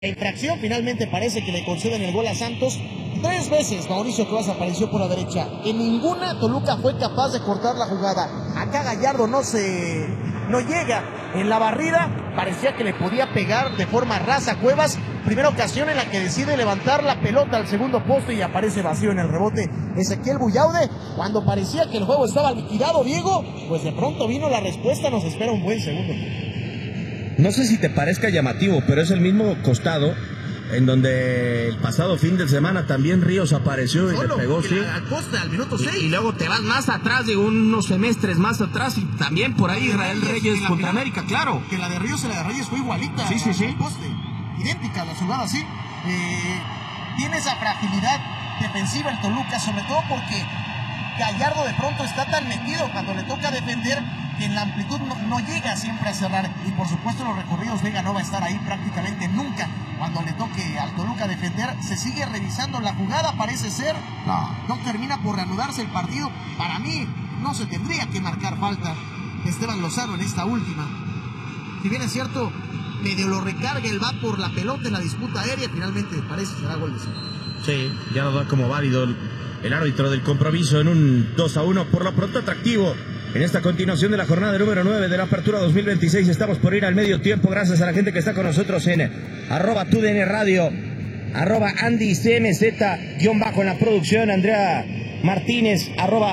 La infracción finalmente parece que le conceden el gol a Santos. 3 veces Mauricio Cuevas apareció por la derecha. En ninguna Toluca fue capaz de cortar la jugada. Acá Gallardo no llega en la barrida. Parecía que le podía pegar de forma rasa a Cuevas. Primera ocasión en la que decide levantar la pelota al segundo poste y aparece vacío en el rebote Ezequiel Buyaude. Cuando parecía que el juego estaba liquidado, Diego, pues de pronto vino la respuesta. Nos espera un buen segundo. No sé si te parezca llamativo, pero es el mismo costado en donde el pasado fin de semana también Ríos apareció y le pegó, sí. A Costa al minuto 6. Y luego te vas más atrás, de unos semestres más atrás, y también por ahí Israel Reyes contra América, claro. Que la de Ríos y la de Reyes fue igualita. Sí. Poste. Idéntica la jugada, sí. Tiene esa fragilidad defensiva el Toluca, sobre todo porque Gallardo de pronto está tan metido cuando le toca defender que en la amplitud no llega siempre a cerrar. Y por supuesto los recorridos, Vega no va a estar ahí prácticamente nunca. Cuando le toque al Toluca defender, se sigue revisando la jugada, parece ser. No termina por reanudarse el partido. Para mí no se tendría que marcar falta Esteban Lozano en esta última. Si bien es cierto, medio lo recarga, él va por la pelota en la disputa aérea, finalmente parece que será gol de Santos. Sí, ya lo da como válido el árbitro del compromiso en un 2-1, por lo pronto atractivo. En esta continuación de la jornada número 9 de la Apertura 2026, estamos por ir al medio tiempo. Gracias a la gente que está con nosotros en @TUDN Radio, @AndyCMZ, _ en la producción, Andrea Martínez,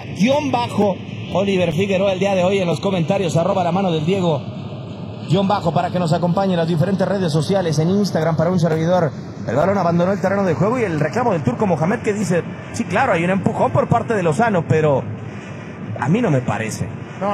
_ Oliver Figueroa el día de hoy en los comentarios, @la mano del Diego, _ para que nos acompañe en las diferentes redes sociales, en Instagram para un servidor. El balón abandonó el terreno de juego y el reclamo del turco Mohamed que dice, sí, claro, hay un empujón por parte de Lozano, pero a mí no me parece. No.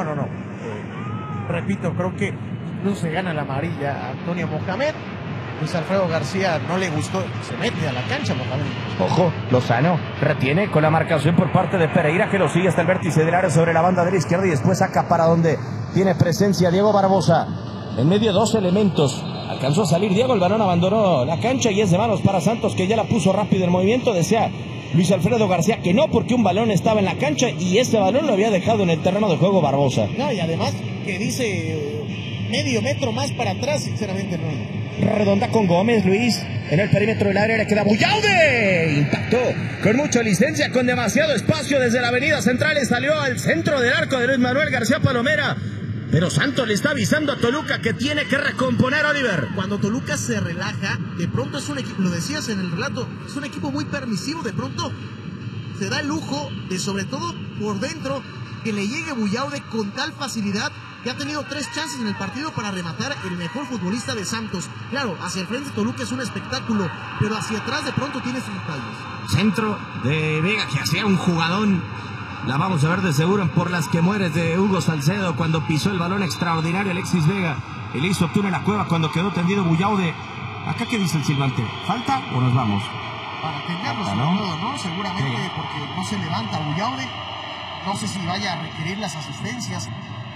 Repito, creo que incluso se gana la amarilla a Antonio Mohamed. Luis Alfredo García no le gustó, se mete a la cancha Mohamed. Ojo, Lozano retiene con la marcación por parte de Pereira, que lo sigue hasta el vértice del área sobre la banda de la izquierda y después saca para donde tiene presencia Diego Barbosa. En medio 2 elementos. Alcanzó a salir Diego, el balón abandonó la cancha y es de manos para Santos, que ya la puso rápido en movimiento. Desea Luis Alfredo García que no, porque un balón estaba en la cancha y ese balón lo había dejado en el terreno de juego Barbosa. No, y además que dice medio metro más para atrás, sinceramente no. Redonda con Gómez, Luis, en el perímetro del área le queda Buyaude. Impactó con mucha licencia, con demasiado espacio desde la avenida central, y salió al centro del arco de Luis Manuel García Palomera. Pero Santos le está avisando a Toluca que tiene que recomponer, Oliver. Cuando Toluca se relaja, de pronto es un equipo, lo decías en el relato, es un equipo muy permisivo. De pronto se da el lujo de, sobre todo por dentro, que le llegue Buyaude con tal facilidad que ha tenido 3 chances en el partido para rematar el mejor futbolista de Santos. Claro, hacia el frente Toluca es un espectáculo, pero hacia atrás de pronto tiene sus detalles. Centro de Vega, que hacía un jugadón. La vamos a ver de seguro en Por las que mueres de Hugo Salcedo, cuando pisó el balón extraordinario Alexis Vega. Él hizo túnel a la cueva cuando quedó tendido Buyaude. ¿Acá qué dice el silbante? ¿Falta o nos vamos? Para atenderlo, sobre todo, ¿no? Seguramente sí, porque no se levanta Buyaude. No sé si vaya a requerir las asistencias.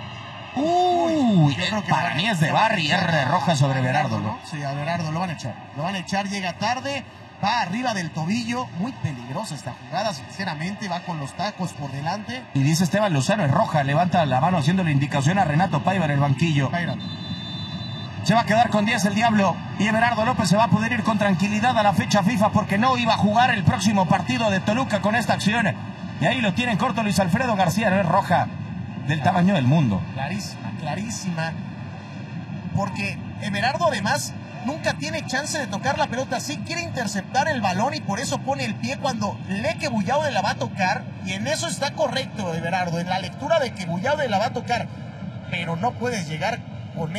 Para mí es de Barry y R roja sobre Berardo, ¿no? Sí, a Berardo lo van a echar. Lo van a echar, llega tarde. Va arriba del tobillo, muy peligrosa esta jugada, sinceramente, va con los tacos por delante. Y dice Esteban Lozano, es roja, levanta la mano haciendo la indicación a Renato Paiva en el banquillo. Se va a quedar con 10 el Diablo y Everardo López se va a poder ir con tranquilidad a la fecha FIFA porque no iba a jugar el próximo partido de Toluca con esta acción. Y ahí lo tiene en corto Luis Alfredo García, no es roja, del tamaño del mundo. Clarísima, porque Everardo además nunca tiene chance de tocar la pelota, sí quiere interceptar el balón y por eso pone el pie cuando lee que Buyaude la va a tocar, y en eso está correcto Everardo, en la lectura de que Buyaude la va a tocar, pero no puedes llegar con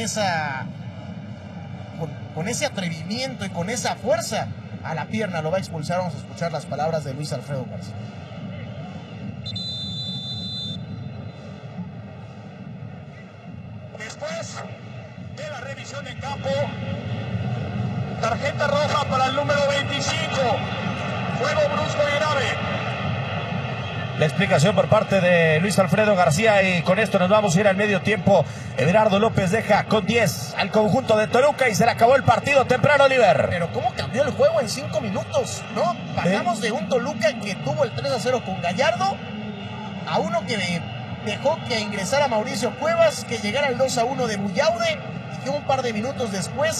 con ese atrevimiento y con esa fuerza a la pierna, lo va a expulsar. Vamos a escuchar las palabras de Luis Alfredo García. Después de la revisión en campo, tarjeta roja para el número 25. Juego brusco y grave. La explicación por parte de Luis Alfredo García y con esto nos vamos a ir al medio tiempo. Everardo López deja con 10 al conjunto de Toluca y se le acabó el partido temprano, Oliver. Pero cómo cambió el juego en 5 minutos, ¿no? Pasamos de un Toluca que tuvo el 3-0 con Gallardo a uno que dejó que ingresara Mauricio Cuevas, que llegara el 2-1 de Buyaude y que un par de minutos después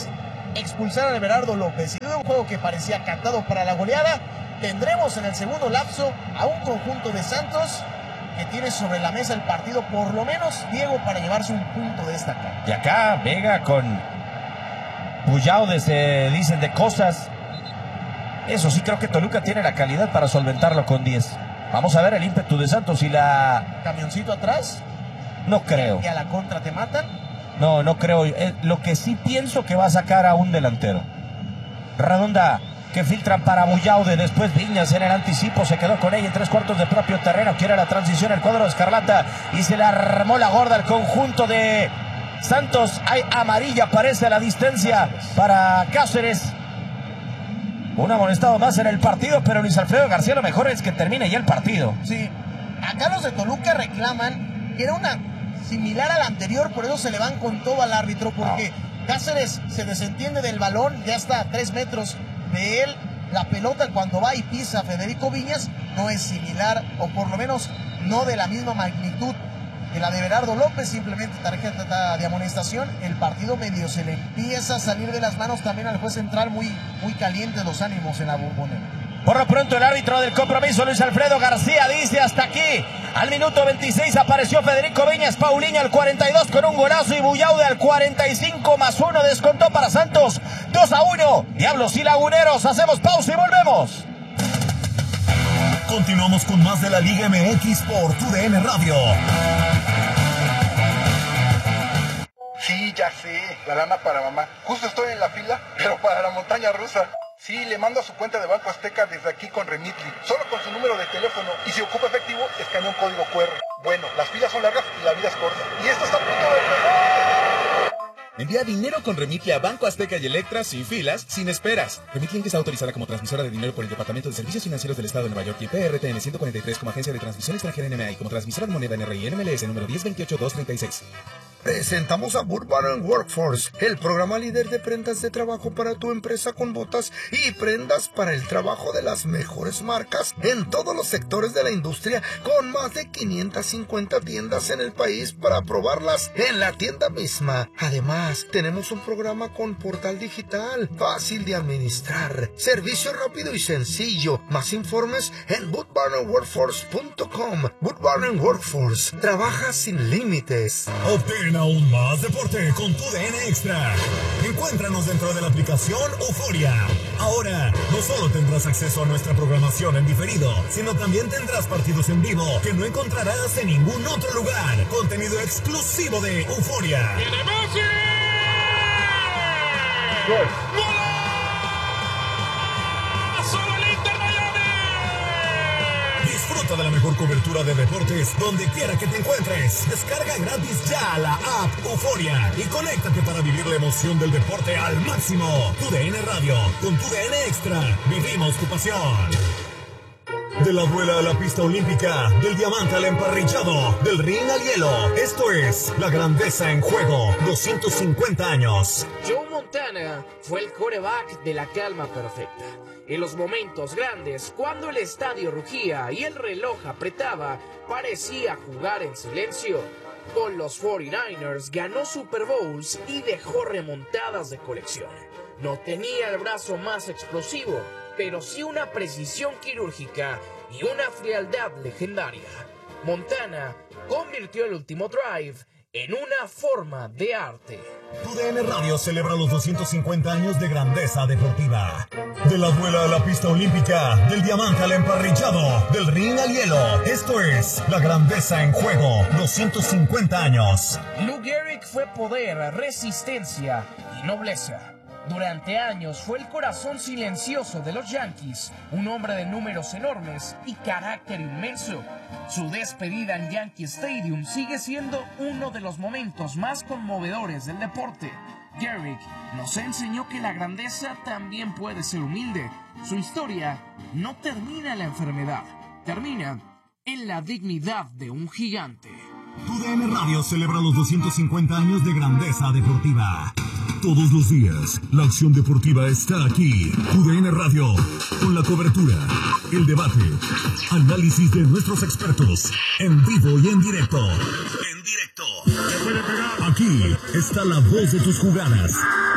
expulsar a Everardo López. Y de un juego que parecía cantado para la goleada, tendremos en el segundo lapso a un conjunto de Santos que tiene sobre la mesa el partido, por lo menos, Diego, para llevarse un punto de esta cara. Y acá Vega con Bullaude se dicen de cosas. Eso sí, creo que Toluca tiene la calidad para solventarlo con 10. Vamos a ver el ímpetu de Santos y la... ¿Camioncito atrás? No creo. ¿Y a la contra te matan? No creo. Lo que sí pienso que va a sacar a un delantero. Redonda, que filtran para Bullaude. Después Viñas en el anticipo. Se quedó con ella en 3/4 de propio terreno. Quiere la transición el cuadro de Escarlata. Y se le armó la gorda al conjunto de Santos. Hay amarilla, parece, a la distancia para Cáceres. Un amonestado más en el partido, pero Luis Alfredo García, lo mejor es que termine ya el partido. Sí. Acá los de Toluca reclaman que era una similar a la anterior, por eso se le van con todo al árbitro, porque Cáceres se desentiende del balón, ya está a 3 metros de él. La pelota, cuando va y pisa Federico Viñas, no es similar, o por lo menos no de la misma magnitud que la de Everardo López. Simplemente tarjeta de amonestación. El partido medio se le empieza a salir de las manos también al juez central, muy calientes los ánimos en la Bombonera. Por lo pronto el árbitro del compromiso, Luis Alfredo García, dice hasta aquí. Al minuto 26 apareció Federico Viñas. Paulinho al 42 con un golazo y Bullaude al 45 más 1 descontó para Santos. 2-1. Diablos y Laguneros. Hacemos pausa y volvemos. Continuamos con más de la Liga MX por TUDN Radio. Sí, ya sé, la lana para mamá. Justo estoy en la fila, pero para la montaña rusa. Sí, le mando a su cuenta de Banco Azteca desde aquí con Remitly, solo con su número de teléfono, y si ocupa efectivo, escanea un código QR. Bueno, las filas son largas y la vida es corta. Y esto está a punto de empezar. Envía dinero con Remitly a Banco Azteca y Electra sin filas, sin esperas. Remitly está autorizada como transmisora de dinero por el Departamento de Servicios Financieros del Estado de Nueva York y PRTN 143 como agencia de transmisión extranjera NMA y como transmisora de moneda NRI NMLS número 1028236. Presentamos a Burbank Workforce, el programa líder de prendas de trabajo para tu empresa con botas y prendas para el trabajo de las mejores marcas en todos los sectores de la industria, con más de 550 tiendas en el país para probarlas en la tienda misma. Además, tenemos un programa con portal digital, fácil de administrar, servicio rápido y sencillo. Más informes en woodbarnworkforce.com. Woodbarn Workforce, trabaja sin límites. Obtén aún más deporte con TUDN Extra. Encuéntranos dentro de la aplicación Euforia. Ahora, no solo tendrás acceso a nuestra programación en diferido, sino también tendrás partidos en vivo que no encontrarás en ningún otro lugar. Contenido exclusivo de Euforia. ¡Tiene Messi! ¡Solo el Inter Miami! Disfruta de la mejor cobertura de deportes donde quiera que te encuentres. Descarga gratis ya la app Euforia y conéctate para vivir la emoción del deporte al máximo. TUDN Radio, con TUDN Extra, vivimos tu pasión. De la duela a la pista olímpica, del diamante al emparrillado, del ring al hielo. Esto es La Grandeza en Juego, 250 años. Joe Montana fue el quarterback de la calma perfecta. En los momentos grandes, cuando el estadio rugía y el reloj apretaba, parecía jugar en silencio. Con los 49ers ganó Super Bowls y dejó remontadas de colección. No tenía el brazo más explosivo, pero sí una precisión quirúrgica y una frialdad legendaria. Montana convirtió el último drive en una forma de arte. TUDN Radio celebra los 250 años de grandeza deportiva. De la duela a la pista olímpica, del diamante al emparrillado, del ring al hielo. Esto es La Grandeza en Juego, 250 años. Lou Gehrig fue poder, resistencia y nobleza. Durante años fue el corazón silencioso de los Yankees, un hombre de números enormes y carácter inmenso. Su despedida en Yankee Stadium sigue siendo uno de los momentos más conmovedores del deporte. Gehrig nos enseñó que la grandeza también puede ser humilde. Su historia no termina en la enfermedad, termina en la dignidad de un gigante. TUDN Radio celebra los 250 años de grandeza deportiva. Todos los días, la acción deportiva está aquí. TUDN Radio, con la cobertura, el debate, análisis de nuestros expertos, en vivo y en directo. Aquí está la voz de tus jugadas.